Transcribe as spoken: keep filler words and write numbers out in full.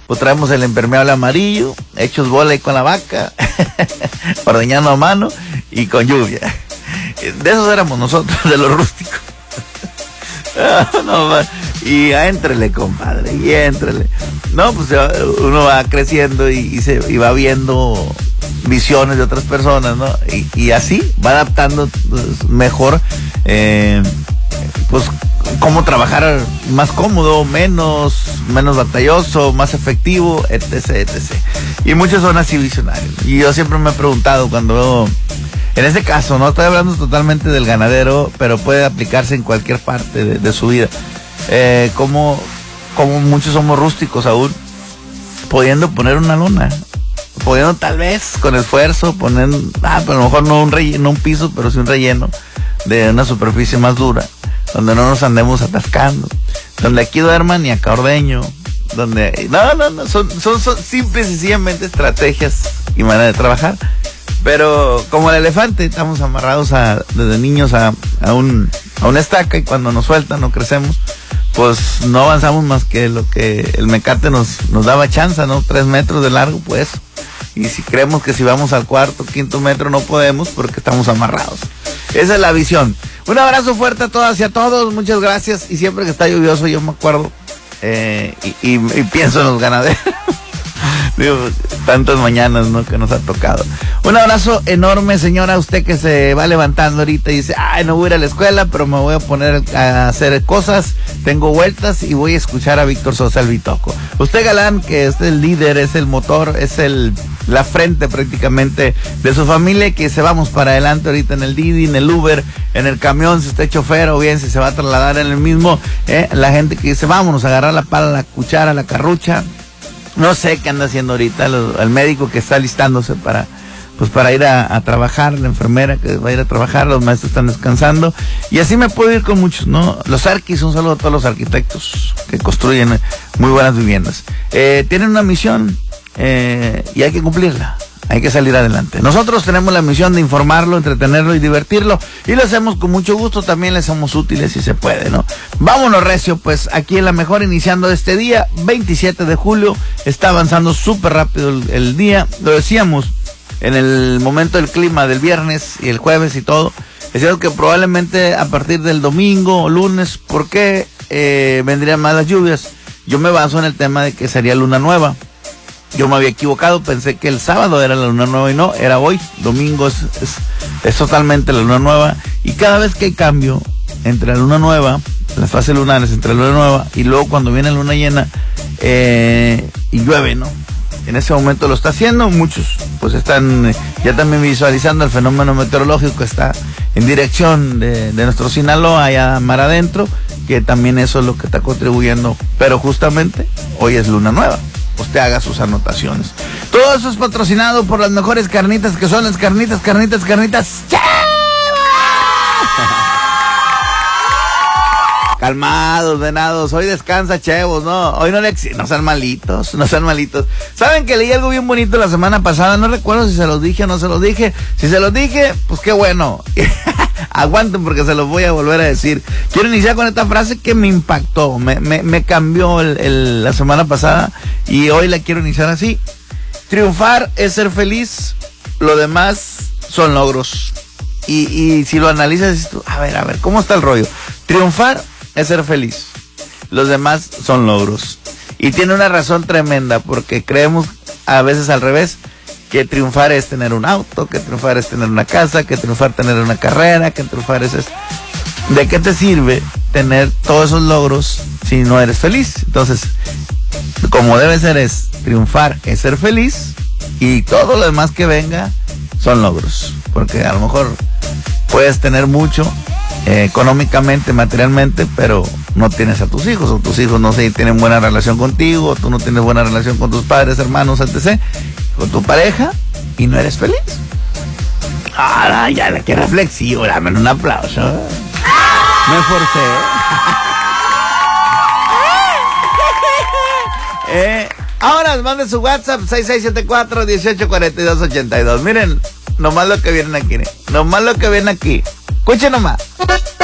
pues traemos el impermeable amarillo, hechos bola ahí con la vaca, ordeñando a mano y con lluvia. De esos éramos nosotros, de los rústicos. No, y éntrele, compadre, y éntrele. No, pues uno va creciendo y, y se y va viendo visiones de otras personas, ¿no? Y, y así va adaptando pues, mejor, eh, pues, cómo trabajar más cómodo, menos, menos batalloso, más efectivo, etc, etcétera. Y muchos son así visionarios. Y yo siempre me he preguntado cuando veo, en este caso, no estoy hablando totalmente del ganadero, pero puede aplicarse en cualquier parte de, de su vida. Eh, como, como muchos somos rústicos aún, pudiendo poner una lona, pudiendo tal vez con esfuerzo poner, ah, pero a lo mejor no un relleno, no un piso, pero sí un relleno de una superficie más dura, donde no nos andemos atascando, donde aquí duerman y acá ordeño, donde, no, no, no, son, son, son simples y sencillamente estrategias y manera de trabajar. Pero como el elefante, estamos amarrados a, desde niños a, a, un, a una estaca, y cuando nos sueltan o crecemos, pues no avanzamos más que lo que el mecate nos, nos daba chance, ¿no? Tres metros de largo, pues. Y si creemos que si vamos al cuarto, quinto metro no podemos porque estamos amarrados. Esa es la visión. Un abrazo fuerte a todas y a todos, muchas gracias. Y siempre que está lluvioso yo me acuerdo eh, y, y, y pienso en los ganaderos. Digo, tantas mañanas, ¿no?, que nos ha tocado. Un abrazo enorme, señora, usted que se va levantando ahorita y dice, ay, no voy a ir a la escuela, pero me voy a poner a hacer cosas, tengo vueltas y voy a escuchar a Víctor Sosa, el Bitoco. Usted, galán, que es el líder, es el motor, es el la frente prácticamente de su familia, que se vamos para adelante ahorita en el Didi, en el Uber, en el camión, si usted es chofer o bien si se va a trasladar en el mismo, eh, la gente que dice, vámonos a agarrar la pala, la cuchara, la carrucha. No sé qué anda haciendo ahorita lo, el médico que está listándose para, pues para ir a, a trabajar, la enfermera que va a ir a trabajar, los maestros están descansando, y así me puedo ir con muchos, ¿no? Los arquis, un saludo a todos los arquitectos que construyen muy buenas viviendas. Eh, tienen una misión eh, y hay que cumplirla. Hay que salir adelante. Nosotros tenemos la misión de informarlo, entretenerlo y divertirlo, y lo hacemos con mucho gusto. También le somos útiles si se puede, ¿no? Vámonos, recio, pues aquí en La Mejor, iniciando este día, veintisiete de julio. Está avanzando súper rápido el, el día. Lo decíamos en el momento del clima del viernes y el jueves y todo. Es cierto que probablemente a partir del domingo o lunes, ¿por qué eh, vendrían más las lluvias? Yo me baso en el tema de que sería luna nueva. Yo me había equivocado, pensé que el sábado era la luna nueva y no, era hoy. Domingo es, es, es totalmente la luna nueva. Y cada vez que hay cambio entre la luna nueva, las fases lunares entre la luna nueva y luego cuando viene la luna llena eh, y llueve, ¿no? En ese momento lo está haciendo, muchos pues están ya también visualizando el fenómeno meteorológico que está en dirección de, de nuestro Sinaloa, allá mar adentro, que también eso es lo que está contribuyendo. Pero justamente hoy es luna nueva. Usted haga sus anotaciones. Todo eso es patrocinado por las mejores carnitas, que son las carnitas, carnitas, carnitas. Calmados, venados, hoy descansa, chevos, ¿no? Hoy no le exi- no sean malitos, no sean malitos. ¿Saben que leí algo bien bonito la semana pasada? No recuerdo si se los dije o no se los dije. Si se los dije, pues qué bueno. Aguanten porque se los voy a volver a decir. Quiero iniciar con esta frase que me impactó, me, me, me cambió el, el, la semana pasada, y hoy la quiero iniciar así. Triunfar es ser feliz, lo demás son logros. Y, y si lo analizas, dices tú, a ver, a ver, ¿cómo está el rollo? Triunfar es ser feliz, los demás son logros. Y tiene una razón tremenda, porque creemos a veces al revés, que triunfar es tener un auto, que triunfar es tener una casa, que triunfar es tener una carrera, que triunfar es esto. ¿De qué te sirve tener todos esos logros si no eres feliz? Entonces, como debe ser es, triunfar es ser feliz, y todo lo demás que venga son logros. Porque a lo mejor puedes tener mucho eh, económicamente, materialmente, pero no tienes a tus hijos, o tus hijos no sé si tienen buena relación contigo, o tú no tienes buena relación con tus padres, hermanos, etcétera, con tu pareja, y no eres feliz. Ah, ya, qué reflexivo, dame un aplauso. Me esforcé. eh, ahora manden su WhatsApp seis seis siete cuatro, uno ocho cuatro dos ocho dos. Miren, nomás lo que vienen aquí, nomás lo que vienen aquí. Escuchen nomás.